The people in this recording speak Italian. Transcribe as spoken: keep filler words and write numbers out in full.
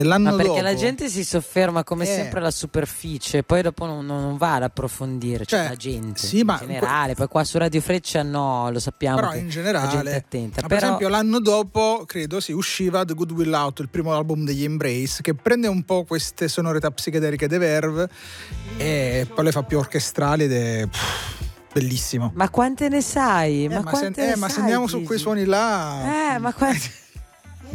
L'anno Ma perché dopo, la gente si sofferma come Eh. sempre alla superficie, poi dopo non, non- non va ad approfondire, cioè, Cioè, la gente sì, in ma generale, poi qua su Radio Freccia no, lo sappiamo però che in la generale, gente è attenta. ma per Però esempio l'anno dopo credo si usciva The Good Will Out, il primo album degli Embrace, che prende un po' queste sonorità psichedeliche dei Verve e poi le fa più orchestrali ed è pff, bellissimo. ma quante ne sai? Eh, ma ma, quante sen- ne eh, ma se sai, andiamo su Gigi? quei suoni là Eh, ma quanti